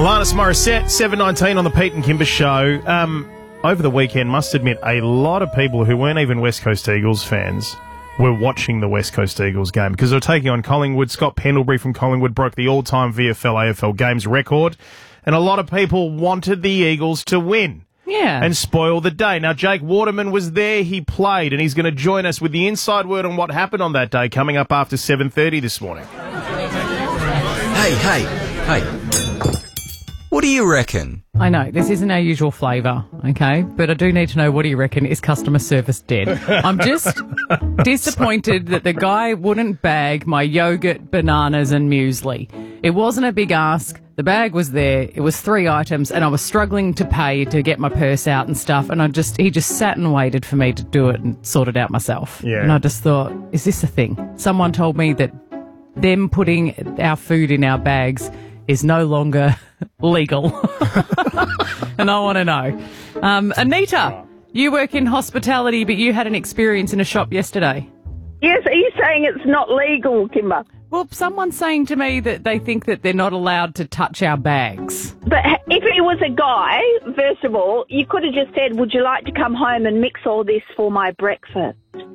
Alanis Morissette, 7:19 on the Pete and Kimber Show. Over the weekend, must admit, a lot of people who weren't even West Coast Eagles fans were watching the West Coast Eagles game because they were taking on Collingwood. Scott Pendlebury from Collingwood broke the all-time VFL-AFL games record, and a lot of people wanted the Eagles to win. Yeah. And spoil the day. Now, Jake Waterman was there, he played, and he's going to join us with the inside word on what happened on that day coming up after 7:30 this morning. Hey. What do you reckon? I know, this isn't our usual flavour, okay? But I do need to know, what do you reckon? Is customer service dead? I'm just disappointed that the guy wouldn't bag my yogurt, bananas and muesli. It wasn't a big ask. The bag was there. It was 3 items and I was struggling to pay to get my purse out and stuff. And he just sat and waited for me to do it and sort it out myself. Yeah. And I just thought, is this a thing? Someone told me that them putting our food in our bags is no longer legal. And I want to know. Anita, you work in hospitality, but you had an experience in a shop yesterday. Yes, are you saying it's not legal, Kimber? Well, someone's saying to me that they think that they're not allowed to touch our bags. But if it was a guy, first of all, you could have just said, would you like to come home and mix all this for my breakfast?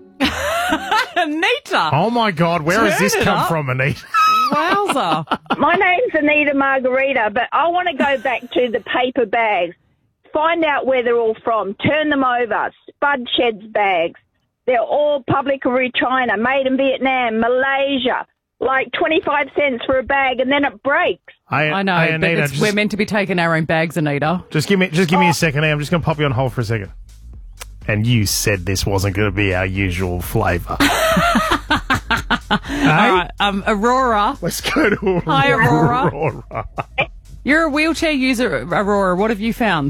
Anita! Oh, my God, where has this come from, Anita? Wowza. My name's Anita Margarita, but I want to go back to the paper bags. Find out where they're all from. Turn them over. Spud Sheds bags. They're all public of China, made in Vietnam, Malaysia. Like 25 cents for a bag, and then it breaks. I know, Hey, Anita, but we're meant to be taking our own bags, Anita. Just give me a second. I'm just going to pop you on hold for a second. And you said this wasn't going to be our usual flavour. All right, Aurora. Let's go to Aurora. Hi, Aurora. You're a wheelchair user, Aurora. What have you found?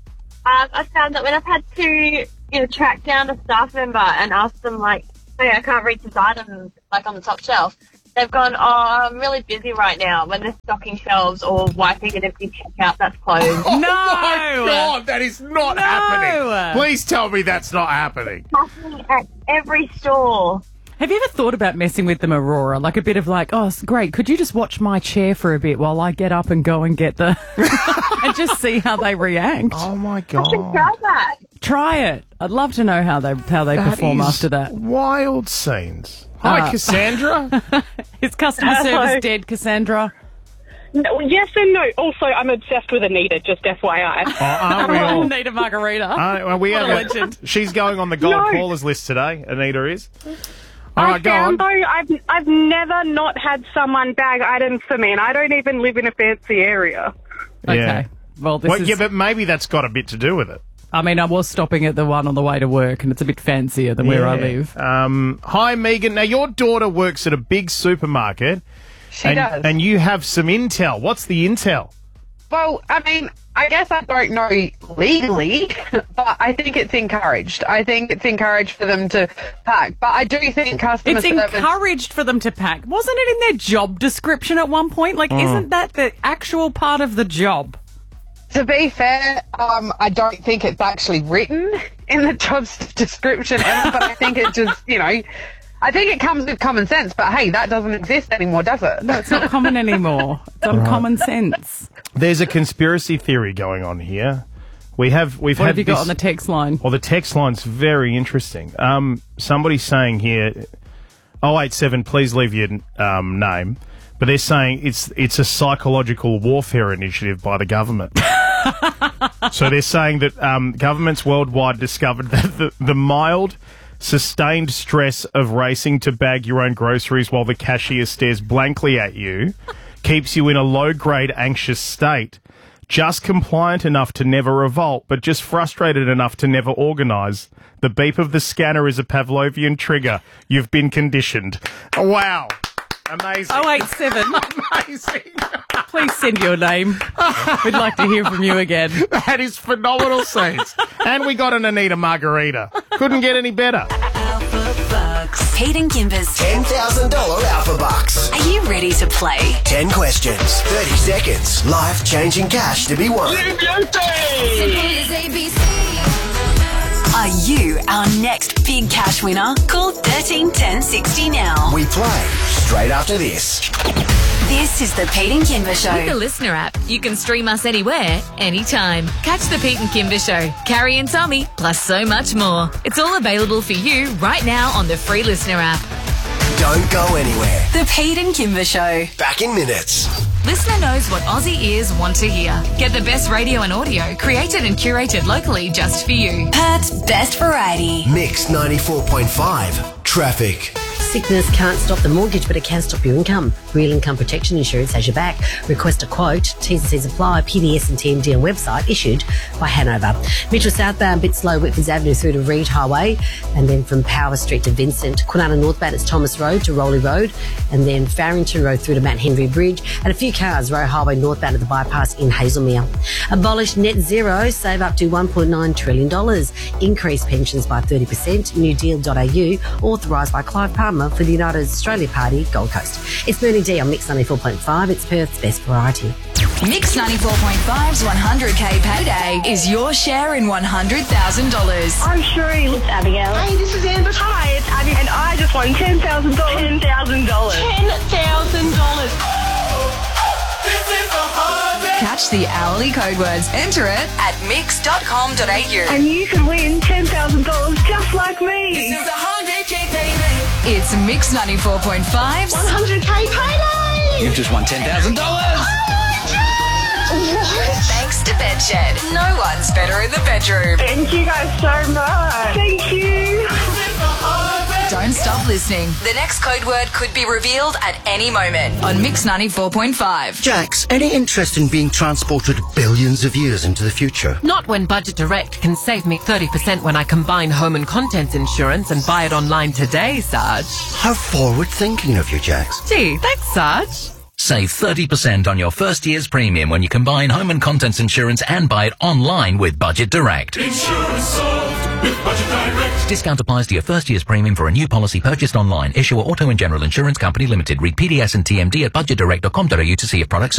I found that when I've had to, track down a staff member and ask them, like, hey, I can't reach this item, like, on the top shelf, they've gone, I'm really busy right now, when they're stocking shelves or wiping an empty checkout that's closed. Oh, my God, that is not happening. Please tell me that's not happening. It's happening at every store. Have you ever thought about messing with them, Aurora? Like a bit of like, oh, great, could you just watch my chair for a bit while I get up and go and get the... and just see how they react? Oh, my God. I should try that. Try it. I'd love to know how they perform after that. Wild scenes. Hi, Cassandra. Is customer service dead, Cassandra? No, yes and no. Also, I'm obsessed with Anita, just FYI. Oh, aren't we all? Anita Margarita. We What have a legend. She's going on the gold callers list today. Anita is. All right, I found, though, I've never not had someone bag items for me, and I don't even live in a fancy area. Okay. Yeah. Well, this is... Yeah, but maybe that's got a bit to do with it. I mean, I was stopping at the one on the way to work, and it's a bit fancier than where I live. Hi, Megan. Now, your daughter works at a big supermarket. She does. And you have some intel. What's the intel? Well, I mean, I guess I don't know legally, but I think it's encouraged. I think it's encouraged for them to pack. But I do think customer service... It's encouraged for them to pack. Wasn't it in their job description at one point? Like, isn't that the actual part of the job? To be fair, I don't think it's actually written in the job description ever, but I think it just, I think it comes with common sense, but hey, that doesn't exist anymore, does it? No, it's not common anymore. It's on common sense. There's a conspiracy theory going on here. What have you got on the text line? Well, the text line's very interesting. Somebody's saying here, 087, please leave your name. But they're saying it's a psychological warfare initiative by the government. So they're saying that governments worldwide discovered that the mild, sustained stress of racing to bag your own groceries while the cashier stares blankly at you keeps you in a low-grade anxious state, just compliant enough to never revolt, but just frustrated enough to never organise. The beep of the scanner is a Pavlovian trigger. You've been conditioned. Wow. Amazing. 087. Amazing. Please send your name. We'd like to hear from you again. That is phenomenal scenes. And we got an Anita Margarita. Couldn't get any better. Alpha Bucks. Pete and Kimber's $10,000 Alpha Bucks. Are you ready to play? 10 questions, 30 seconds, life-changing cash to be won. Are you our next big cash winner? Call 13 10 60 now. We play straight after this. This is the Pete and Kimber Show. With the Listener app, you can stream us anywhere, anytime. Catch the Pete and Kimber Show, Carrie and Tommy, plus so much more. It's all available for you right now on the free Listener app. Don't go anywhere. The Pete and Kimber Show. Back in minutes. Listener knows what Aussie ears want to hear. Get the best radio and audio created and curated locally just for you. Perth's best variety. Mix 94.5. Traffic. Sickness can't stop the mortgage, but it can stop your income. Real Income Protection Insurance has your back. Request a quote. T's and C's apply. PDS and TMD on website. Issued by Hanover. Metro southbound, bit slow, Whitfords Avenue through to Reed Highway. And then from Power Street to Vincent. Kwinana northbound, it's Thomas Road to Rowley Road. And then Farrington Road through to Mount Henry Bridge. And a few cars, Roe Highway northbound at the bypass in Hazelmere. Abolish net zero. Save up to $1.9 trillion. Increase pensions by 30%. newdeal.au. Authorised by Clive Palmer for the United Australia Party, Gold Coast. It's Bernie D on Mix 94.5. It's Perth's best variety. Mix 94.5's 100K payday is your share in $100,000. I'm Sheree. It's Abigail. Hey, this is Amber. Hi, it's Abby, and I just won $10,000. $10,000. Catch the hourly code words. Enter it at mix.com.au. And you can win $10,000 just like me. This is 100K payday. It's Mix 94.5's 100K payday. You've just won $10,000. Thanks to Bedshed. No one's better in the bedroom. Thank you guys so much. Thank you. Don't stop listening. The next code word could be revealed at any moment on Mix 94.5. Jax, any interest in being transported billions of years into the future? Not when Budget Direct can save me 30% when I combine home and contents insurance and buy it online today, Sarge. How forward-thinking of you, Jax. Gee, thanks, Sarge. Save 30% on your first year's premium when you combine home and contents insurance and buy it online with Budget Direct. Insurance solved with Budget Direct. Discount applies to your first year's premium for a new policy purchased online. Issuer Auto and General Insurance Company Limited. Read PDS and TMD at budgetdirect.com.au to see if products